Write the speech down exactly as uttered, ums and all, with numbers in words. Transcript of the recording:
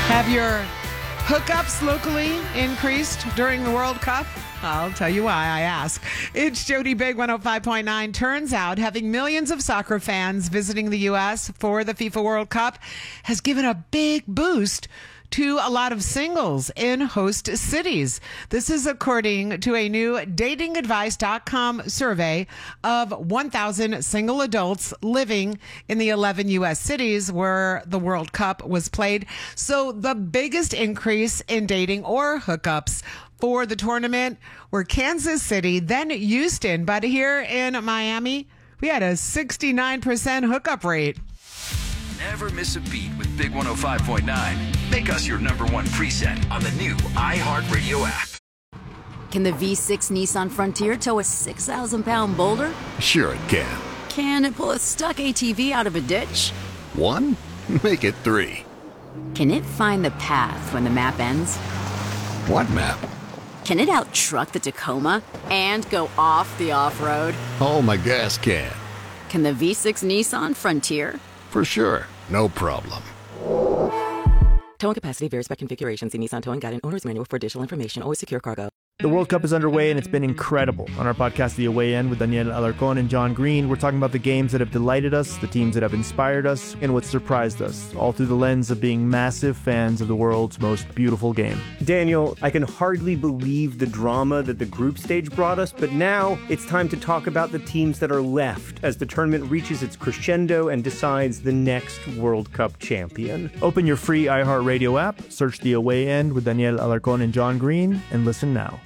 Have your hookups locally increased during the World Cup? I'll tell you why I ask. It's Jody Big one oh five point nine. Turns out having millions of soccer fans visiting the U S for the FIFA World Cup has given a big boost to a lot of singles in host cities. This is according to a new dating advice dot com survey of one thousand single adults living in the eleven U S cities where the World Cup was played. So the biggest increase in dating or hookups for the tournament were Kansas City, then Houston. But here in Miami, we had a sixty-nine percent hookup rate. Never miss a beat with Big one oh five point nine. Make us your number one preset on the new iHeartRadio app. Can the V six Nissan Frontier tow a six thousand pound boulder? Sure it can. Can it pull a stuck A T V out of a ditch? One? Make it three. Can it find the path when the map ends? What map? Can it out-truck the Tacoma and go off the off-road? Oh, my gas can. Can the V six Nissan Frontier? For sure. No problem. Towing capacity varies by configuration. See Nissan Towing Guide and Owner's Manual for additional information. Always secure cargo. The World Cup is underway, and it's been incredible. On our podcast, The Away End, with Daniel Alarcon and John Green, we're talking about the games that have delighted us, the teams that have inspired us, and what surprised us, all through the lens of being massive fans of the world's most beautiful game. Daniel, I can hardly believe the drama that the group stage brought us, but now it's time to talk about the teams that are left as the tournament reaches its crescendo and decides the next World Cup champion. Open your free iHeartRadio app, search The Away End with Daniel Alarcon and John Green, and listen now.